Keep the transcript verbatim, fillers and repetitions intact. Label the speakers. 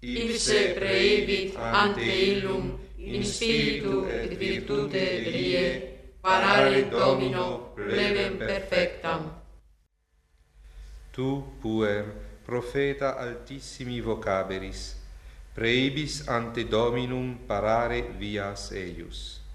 Speaker 1: ipse praevit ante illum in spiritu et virtute Dei, parare Domino plebem perfectam.
Speaker 2: Tu puer, profeta altissimi vocaberis, praebis ante Dominum parare vias eius.